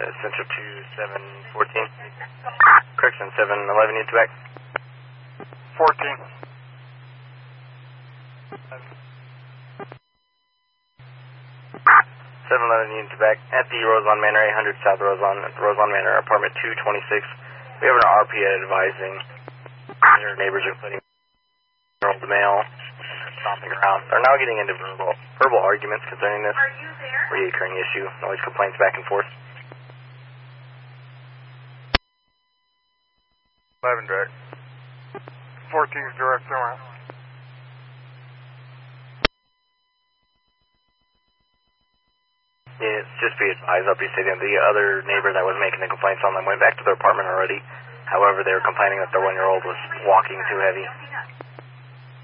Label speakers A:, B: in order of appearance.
A: Central 2714. Correction, 711 units back.
B: 14.
A: 711 units back at the Roseland Manor, 800 South Roseland, at the Roseland Manor, apartment 226. We have an RPA advising their neighbors are putting the mail, stomping around. They're now getting into verbal arguments concerning this reoccurring issue, noise complaints back and forth.
B: 11 direct. 14's direct, around.
A: Yeah, just be advised, I'll be stating the other neighbor that was making the complaints on them went back to their apartment already. However, they were complaining that their 1-year-old was walking too heavy.